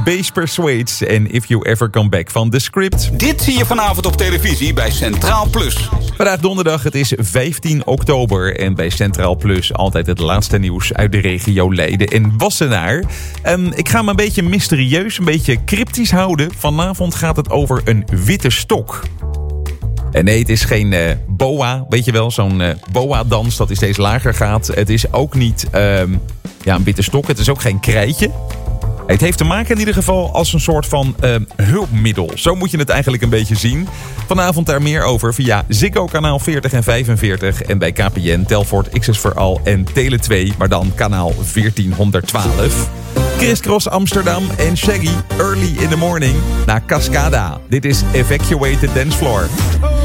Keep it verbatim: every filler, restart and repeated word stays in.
Bass Persuades en If You Ever Come Back van The Script. Dit zie je vanavond op televisie bij Centraal Plus. Vandaag donderdag, het is vijftien oktober. En bij Centraal Plus altijd het laatste nieuws uit de regio Leiden en Wassenaar. Um, ik ga me een beetje mysterieus, een beetje cryptisch houden. Vanavond gaat het over een witte stok. En nee, het is geen uh, boa, weet je wel, zo'n uh, boa-dans dat steeds lager gaat. Het is ook niet um, ja, een witte stok, het is ook geen krijtje. Het heeft te maken in ieder geval als een soort van uh, hulpmiddel. Zo moet je het eigenlijk een beetje zien. Vanavond daar meer over via Ziggo kanaal veertig en vijfenveertig. En bij K P N, Telfort, X S voor Al en Tele twee. Maar dan kanaal veertienhonderdtwaalf. Chris Cross Amsterdam en Shaggy Early in the Morning naar Cascada. Dit is Evacuated Dance Floor.